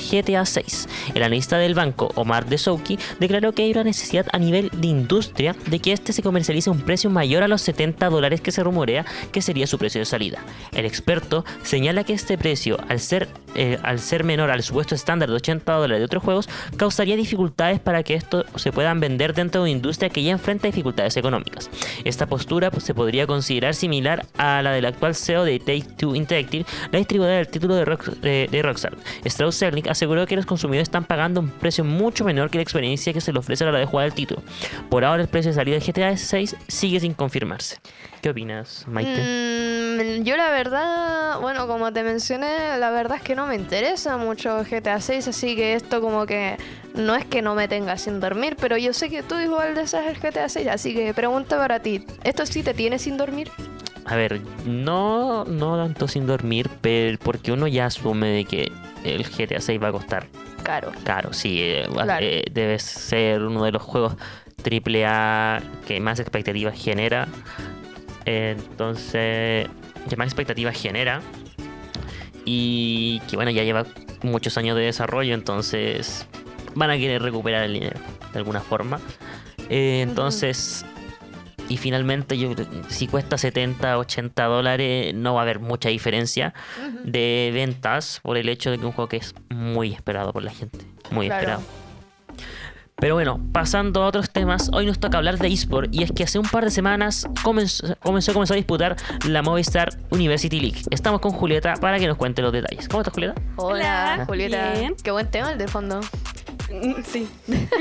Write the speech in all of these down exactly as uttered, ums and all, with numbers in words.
G T A seis. El analista del banco, Omar Dessouky, declaró que hay una necesidad a nivel de industria de que este se comercialice a un precio mayor a los setenta dólares que se rumorea que sería su precio de salida. El experto señala que este precio, al ser, eh, al ser menor al supuesto estándar de ochenta dólares de otros juegos, causaría dificultades para que estos se puedan vender dentro de una industria que ya enfrenta dificultades económicas. Esta postura pues, se podría considerar similar a la del actual C E O de Take-Two Interactive, la distribuidora del título de, Rock, de, de Rockstar. Strauss Zelnick aseguró que los consumidores están pagando un precio mucho menor que la experiencia que se les ofrece a la hora de jugar el título. Por ahora el precio de salida de G T A seis sigue sin confirmarse. ¿Qué opinas, Maite? Mm, yo la verdad, bueno, como te mencioné, la verdad es que no me interesa mucho G T A seis, así que esto como que no es que no me tenga sin dormir, pero yo sé que tú igual deseas el G T A seis, así que pregunta para ti, ¿esto sí te tiene sin dormir? A ver, no, no tanto sin dormir, pero porque uno ya asume de que el G T A seis va a costar Caro. caro, sí, eh, Claro. eh, debe ser uno de los juegos triple A que más expectativas genera. Entonces, que más expectativas genera y que bueno, ya lleva muchos años de desarrollo, entonces van a querer recuperar el dinero de alguna forma. Eh, entonces, y finalmente yo si cuesta setenta, ochenta dólares no va a haber mucha diferencia Ujú. de ventas por el hecho de que un juego que es muy esperado por la gente, muy Claro. esperado. Pero bueno, pasando a otros temas, hoy nos toca hablar de eSport y es que hace un par de semanas comenzó, comenzó, comenzó a disputar la Movistar University League. Estamos con Julieta para que nos cuente los detalles. ¿Cómo estás, Julieta? Hola, Hola. Julieta. Bien. Qué buen tema el de fondo. Mm, Sí.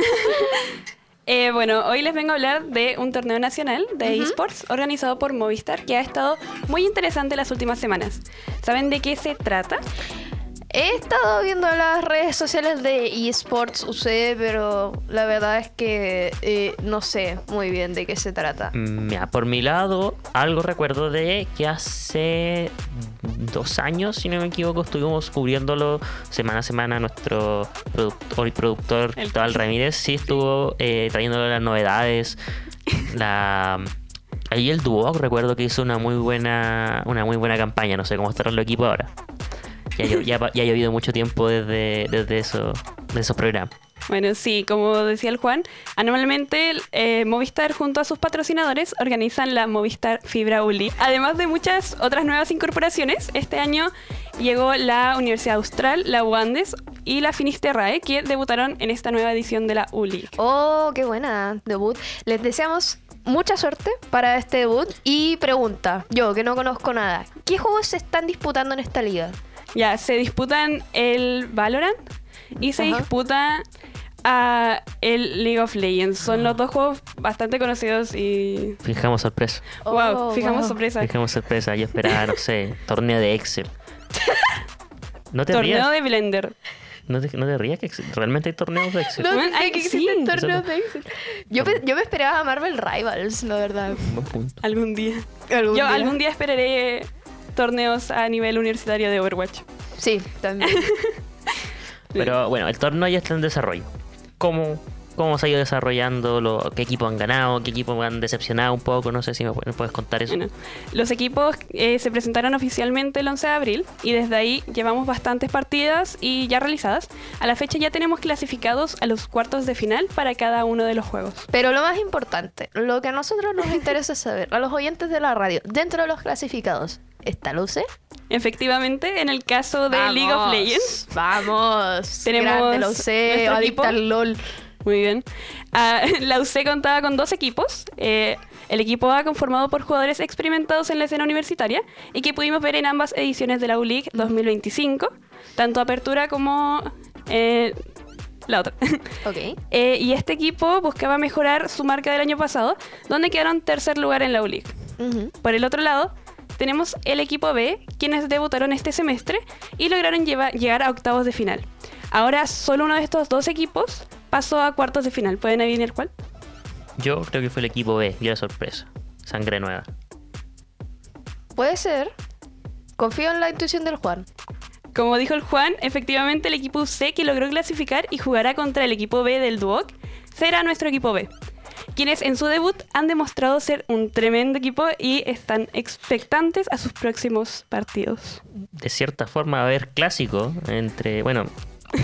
Eh, bueno, hoy les vengo a hablar de un torneo nacional de Ujú. eSports organizado por Movistar que ha estado muy interesante las últimas semanas. ¿Saben de qué se trata? He estado viendo las redes sociales de eSports U C, pero la verdad es que eh, no sé muy bien de qué se trata. Mira, por mi lado, algo recuerdo de que hace dos años, si no me equivoco, estuvimos cubriéndolo semana a semana. Nuestro productor y productor, El- Cristóbal Ramírez, sí estuvo eh, trayéndole las novedades. La... Ahí el Duoc, recuerdo que hizo una muy buena una muy buena campaña. No sé cómo estará el equipo ahora. Ya, ha- ya, ha- ya ha llovido mucho tiempo desde, desde, eso, de esos programas. Bueno, sí, como decía el Juan, anualmente eh, Movistar junto a sus patrocinadores organizan la Movistar Fibra U League. Además de muchas otras nuevas incorporaciones, este año llegó la Universidad Austral, la U Andes y la Finisterrae, que debutaron en esta nueva edición de la U League. Oh, qué buena debut. Les deseamos mucha suerte para este debut. Y pregunta, yo que no conozco nada, ¿qué juegos se están disputando en esta liga? Ya, se disputan el Valorant y se Ajá. disputa a el League of Legends. Son los dos juegos bastante conocidos y... Fijamos sorpresa. wow, Oh, fijamos wow. sorpresa. Fijamos sorpresa. Yo esperaba, no sé, torneo de Excel. No te Torneo rías. de Blender. No te, no te rías que ex- realmente hay torneos de Excel. No Bueno, sé ay, que sí. existen torneos Eso de Excel. Yo, pe- yo me esperaba Marvel Rivals, la verdad. Buen punto. Algún día. ¿Algún Yo día? algún día esperaré torneos a nivel universitario de Overwatch. Sí, también. Pero bueno, el torneo ya está en desarrollo. ¿Cómo, cómo se ha ido desarrollando? Lo, ¿Qué equipos han ganado? ¿Qué equipos han decepcionado un poco? No sé si me pu- me puedes contar eso. Bueno, los equipos eh, se presentaron oficialmente el once de abril y desde ahí llevamos bastantes partidas y ya realizadas. A la fecha ya tenemos clasificados a los cuartos de final para cada uno de los juegos. Pero lo más importante, lo que a nosotros nos interesa saber, a los oyentes de la radio, dentro de los clasificados, ¿está la U C? Efectivamente, en el caso de League of Legends, Vamos. Tenemos Grande la U C, nuestro adicta equipo. al LOL. muy bien, ah, la U C contaba con dos equipos. Eh, el equipo A conformado por jugadores experimentados en la escena universitaria y que pudimos ver en ambas ediciones de la U League dos mil veinticinco, tanto apertura como eh, la otra. Ok. Eh, y este equipo buscaba mejorar su marca del año pasado, donde quedaron tercer lugar en la U League. Ujú. Por el otro lado, tenemos el equipo B, quienes debutaron este semestre y lograron lleva- llegar a octavos de final. Ahora solo uno de estos dos equipos pasó a cuartos de final. ¿Pueden adivinar cuál? Yo creo que fue el equipo B. Dio la sorpresa. Sangre nueva. Puede ser. Confío en la intuición del Juan. Como dijo el Juan, efectivamente el equipo C que logró clasificar y jugará contra el equipo B del Duoc será nuestro equipo B, quienes en su debut han demostrado ser un tremendo equipo y están expectantes a sus próximos partidos. De cierta forma va a haber clásico entre... Bueno,